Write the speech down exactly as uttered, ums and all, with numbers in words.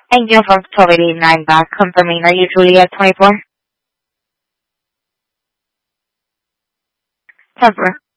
Angel from twelve eighty-nine back confirming. Are you Juliet twenty-four? Temper.